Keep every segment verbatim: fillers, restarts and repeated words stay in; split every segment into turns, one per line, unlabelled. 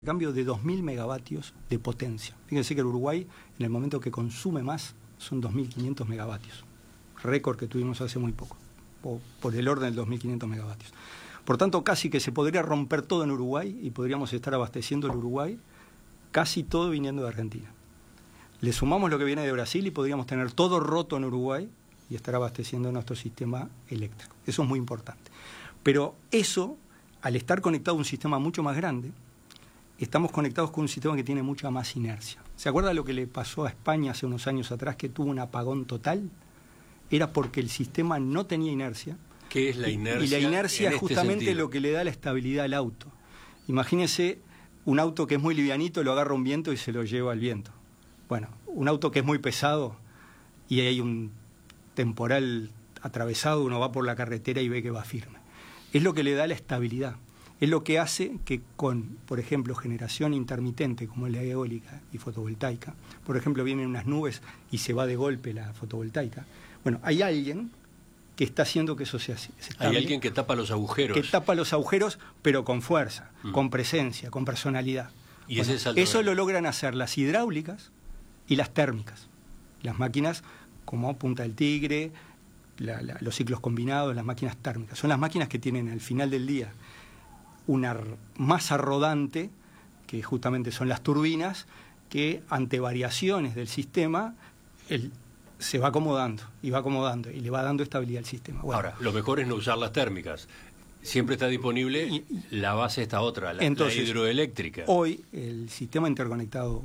Cambio de dos mil megavatios de potencia. Fíjense que el Uruguay, en el momento que consume más, son dos mil quinientos megavatios. Récord que tuvimos hace muy poco, o por el orden de dos mil quinientos megavatios. Por tanto, casi que se podría romper todo en Uruguay y podríamos estar abasteciendo el Uruguay, casi todo viniendo de Argentina. Le sumamos lo que viene de Brasil y podríamos tener todo roto en Uruguay y estar abasteciendo nuestro sistema eléctrico. Eso es muy importante. Pero eso, al estar conectado a un sistema mucho más grande, estamos conectados con un sistema que tiene mucha más inercia. ¿Se acuerda lo que le pasó a España hace unos años atrás, que tuvo un apagón total? Era porque el sistema no tenía inercia.
¿Qué es la inercia?
Y la inercia es justamente
este
lo que le da la estabilidad al auto. Imagínese un auto que es muy livianito, lo agarra un viento y se lo lleva al viento. Bueno, un auto que es muy pesado y hay un temporal atravesado, uno va por la carretera y ve que va firme. Es lo que le da la estabilidad. Es lo que hace que con, por ejemplo, generación intermitente, como es la eólica y fotovoltaica, por ejemplo, vienen unas nubes y se va de golpe la fotovoltaica. Bueno, hay alguien que está haciendo que eso sea así.
Hay alguien que tapa los agujeros.
Que tapa los agujeros, pero con fuerza, mm. con presencia, con personalidad.
¿Y
bueno,
ese es
eso lo logran hacer las hidráulicas y las térmicas. Las máquinas como Punta del Tigre, la, la, los ciclos combinados, las máquinas térmicas. Son las máquinas que tienen al final del día una masa rodante, que justamente son las turbinas, que ante variaciones del sistema el, se va acomodando y va acomodando y le va dando estabilidad al sistema. Bueno,
ahora, lo mejor es no usar las térmicas. Siempre está disponible y, la base esta otra, la, entonces, la hidroeléctrica.
Hoy el sistema interconectado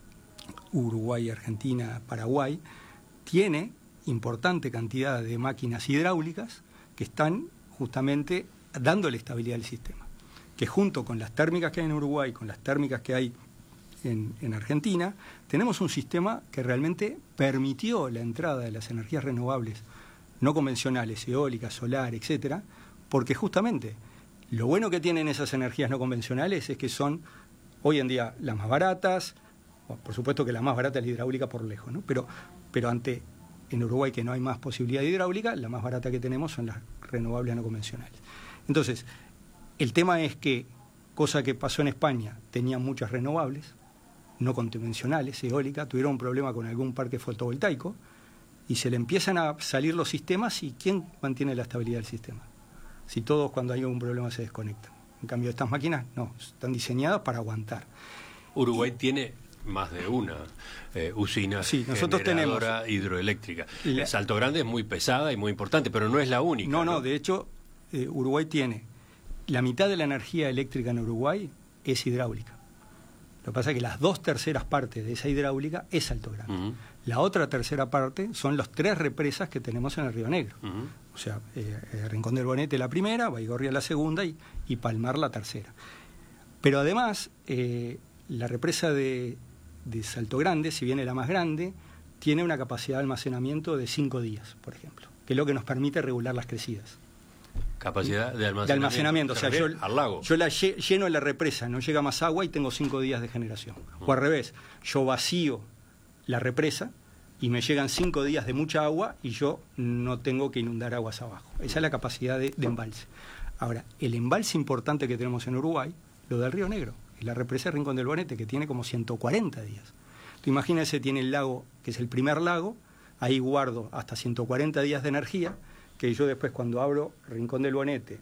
Uruguay, Argentina, Paraguay tiene importante cantidad de máquinas hidráulicas que están justamente dándole estabilidad al sistema, que junto con las térmicas que hay en Uruguay, con las térmicas que hay en, en Argentina, tenemos un sistema que realmente permitió la entrada de las energías renovables no convencionales, eólicas, solar, etcétera, porque justamente lo bueno que tienen esas energías no convencionales es que son hoy en día las más baratas, por supuesto que la más barata es la hidráulica por lejos, ¿no? Pero, pero ante en Uruguay, que no hay más posibilidad de hidráulica, la más barata que tenemos son las renovables no convencionales. Entonces, el tema es que, cosa que pasó en España, tenían muchas renovables, no convencionales, eólicas, tuvieron un problema con algún parque fotovoltaico, y se le empiezan a salir los sistemas, y ¿quién mantiene la estabilidad del sistema? Si todos cuando hay un problema se desconectan. En cambio, estas máquinas no, están diseñadas para aguantar.
Uruguay y, tiene más de una eh, usina
sí, nosotros
generadora
tenemos,
hidroeléctrica.
La,
Salto Grande es muy pesada y muy importante, pero no es la única.
No, no,
no
de hecho, eh, Uruguay tiene la mitad de la energía eléctrica en Uruguay es hidráulica. Lo que pasa es que las dos terceras partes de esa hidráulica es Salto Grande. Uh-huh. La otra tercera parte son las tres represas que tenemos en el Río Negro. Uh-huh. O sea, eh, eh, Rincón del Bonete la primera, Baigorria la segunda y, y Palmar la tercera. Pero además, eh, la represa de, de Salto Grande, si bien es la más grande, tiene una capacidad de almacenamiento de cinco días, por ejemplo, que es lo que nos permite regular las crecidas.
Capacidad de almacenamiento.
De almacenamiento, o sea, yo,
al lago.
yo la lleno la represa, no llega más agua y tengo cinco días de generación. Uh-huh. O al revés, yo vacío la represa y me llegan cinco días de mucha agua y yo no tengo que inundar aguas abajo. Esa es la capacidad de, de embalse. Ahora, el embalse importante que tenemos en Uruguay, lo del Río Negro, es la represa Rincón del Bonete, que tiene como ciento cuarenta días. Tú imagínese, tiene el lago, que es el primer lago, ahí guardo hasta ciento cuarenta días de energía, que yo después cuando abro Rincón del Bonete,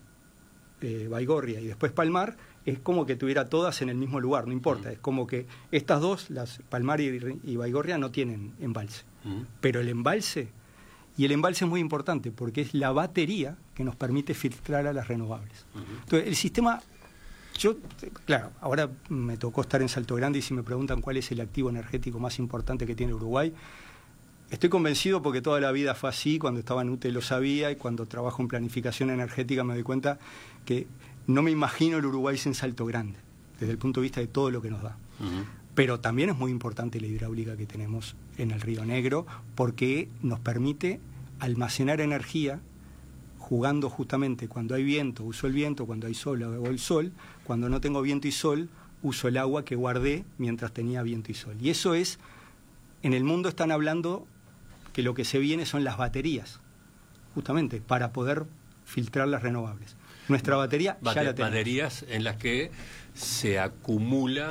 eh, Baigorria y después Palmar, es como que tuviera todas en el mismo lugar, no importa, uh-huh. Es como que estas dos, las Palmar y, y Baigorria, no tienen embalse, uh-huh. Pero el embalse, y el embalse es muy importante porque es la batería que nos permite filtrar a las renovables. Uh-huh. Entonces, el sistema, yo, claro, ahora me tocó estar en Salto Grande y si me preguntan cuál es el activo energético más importante que tiene Uruguay, estoy convencido porque toda la vida fue así, cuando estaba en U T E lo sabía y cuando trabajo en planificación energética me doy cuenta que no me imagino el Uruguay sin Salto Grande, desde el punto de vista de todo lo que nos da. Uh-huh. Pero también es muy importante la hidráulica que tenemos en el Río Negro porque nos permite almacenar energía jugando justamente cuando hay viento, uso el viento, cuando hay sol, hago el sol, cuando no tengo viento y sol, uso el agua que guardé mientras tenía viento y sol. Y eso es, en el mundo están hablando que lo que se viene son las baterías, justamente para poder filtrar las renovables. Nuestra batería
Bate,
ya la tenemos.
Baterías en las que se acumula